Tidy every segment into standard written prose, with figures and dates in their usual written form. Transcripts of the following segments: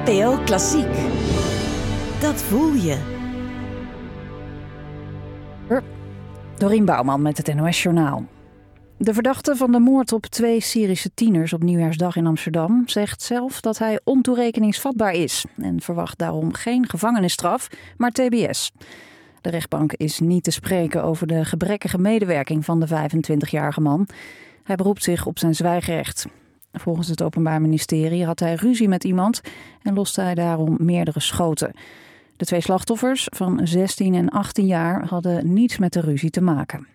NPO Klassiek. Dat voel je. Dorien Bouwman met het NOS Journaal. De verdachte van de moord op 2 Syrische tieners op Nieuwjaarsdag in Amsterdam zegt zelf dat hij ontoerekeningsvatbaar is en verwacht daarom geen gevangenisstraf, maar TBS. De rechtbank is niet te spreken over de gebrekkige medewerking van de 25-jarige man. Hij beroept zich op zijn zwijgrecht. Volgens het Openbaar Ministerie had hij ruzie met iemand en loste hij daarom meerdere schoten. De 2 slachtoffers van 16 en 18 jaar hadden niets met de ruzie te maken.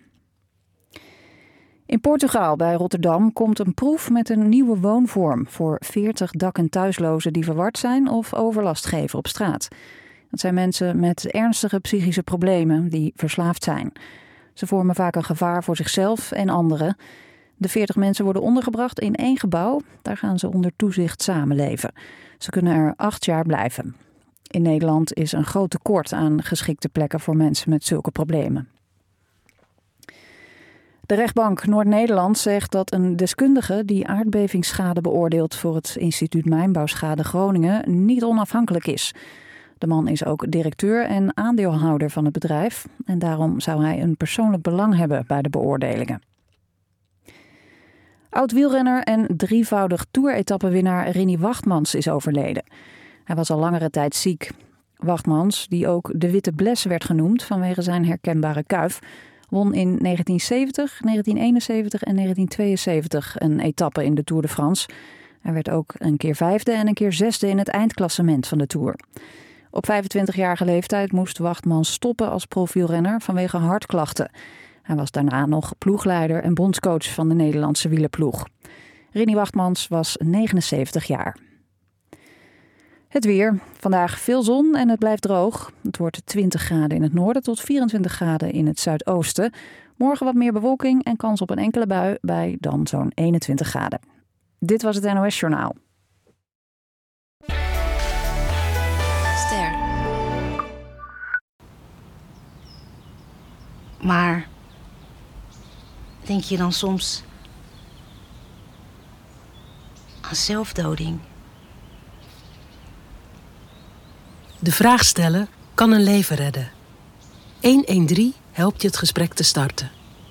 In Portugal bij Rotterdam komt een proef met een nieuwe woonvorm voor 40 dak- en thuislozen die verward zijn of overlast geven op straat. Dat zijn mensen met ernstige psychische problemen die verslaafd zijn. Ze vormen vaak een gevaar voor zichzelf en anderen. De 40 mensen worden ondergebracht in 1 gebouw. Daar gaan ze onder toezicht samenleven. Ze kunnen er 8 jaar blijven. In Nederland is een groot tekort aan geschikte plekken voor mensen met zulke problemen. De rechtbank Noord-Nederland zegt dat een deskundige die aardbevingsschade beoordeelt voor het Instituut Mijnbouwschade Groningen niet onafhankelijk is. De man is ook directeur en aandeelhouder van het bedrijf en daarom zou hij een persoonlijk belang hebben bij de beoordelingen. Oud-wielrenner en 3-voudig Tour-etappenwinnaar Rinnie Wachtmans is overleden. Hij was al langere tijd ziek. Wachtmans, die ook de Witte Bles werd genoemd vanwege zijn herkenbare kuif, won in 1970, 1971 en 1972 een etappe in de Tour de France. Hij werd ook een keer 5e en een keer 6e in het eindklassement van de Tour. Op 25-jarige leeftijd moest Wachtmans stoppen als profielrenner vanwege hartklachten. Hij was daarna nog ploegleider en bondscoach van de Nederlandse wielerploeg. Rinnie Wachtmans was 79 jaar. Het weer. Vandaag veel zon en het blijft droog. Het wordt 20 graden in het noorden tot 24 graden in het zuidoosten. Morgen wat meer bewolking en kans op een enkele bui bij dan zo'n 21 graden. Dit was het NOS Journaal. Ster. Maar denk je dan soms aan zelfdoding? De vraag stellen kan een leven redden. 113 helpt je het gesprek te starten.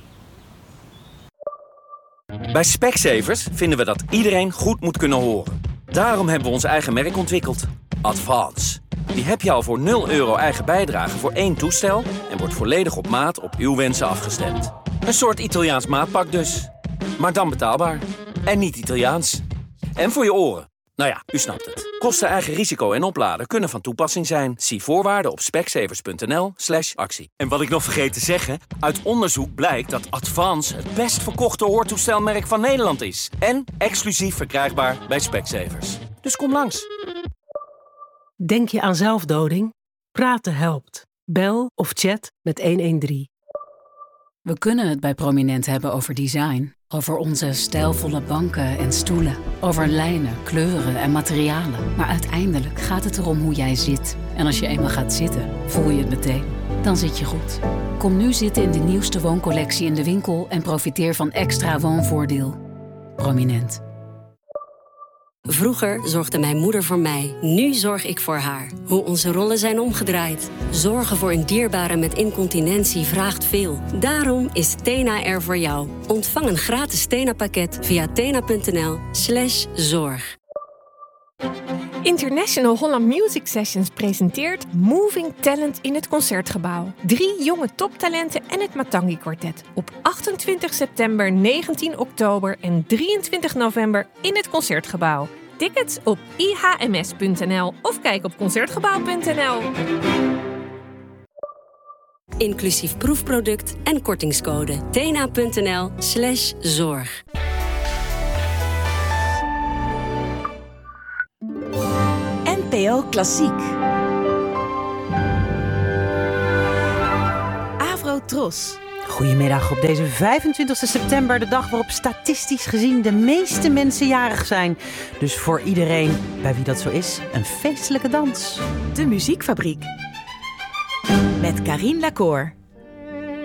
Bij Specsavers vinden we dat iedereen goed moet kunnen horen. Daarom hebben we ons eigen merk ontwikkeld. Advance. Die heb je al voor €0 eigen bijdrage voor 1 toestel en wordt volledig op maat op uw wensen afgestemd. Een soort Italiaans maatpak dus. Maar dan betaalbaar. En niet Italiaans. En voor je oren. Nou ja, u snapt het. Kosten, eigen risico en opladen kunnen van toepassing zijn. Zie voorwaarden op specsavers.nl/actie. En wat ik nog vergeet te zeggen, uit onderzoek blijkt dat Advance het best verkochte hoortoestelmerk van Nederland is. En exclusief verkrijgbaar bij Specsavers. Dus kom langs. Denk je aan zelfdoding? Praten helpt. Bel of chat met 113. We kunnen het bij Prominent hebben over design. Over onze stijlvolle banken en stoelen. Over lijnen, kleuren en materialen. Maar uiteindelijk gaat het erom hoe jij zit. En als je eenmaal gaat zitten, voel je het meteen. Dan zit je goed. Kom nu zitten in de nieuwste wooncollectie in de winkel en profiteer van extra woonvoordeel. Prominent. Vroeger zorgde mijn moeder voor mij. Nu zorg ik voor haar. Hoe onze rollen zijn omgedraaid. Zorgen voor een dierbare met incontinentie vraagt veel. Daarom is Tena er voor jou. Ontvang een gratis Tena-pakket via tena.nl/zorg. International Holland Music Sessions presenteert Moving Talent in het Concertgebouw. 3 jonge toptalenten en het Matangi Quartet. Op 28 september, 19 oktober en 23 november in het Concertgebouw. Tickets op ihms.nl of kijk op concertgebouw.nl. Inclusief proefproduct en kortingscode. tena.nl/zorg. NPO Klassiek. Avrotros. Goedemiddag op deze 25 september, de dag waarop statistisch gezien de meeste mensen jarig zijn. Dus voor iedereen, bij wie dat zo is, een feestelijke dans. De Muziekfabriek. Met Carine Lacour.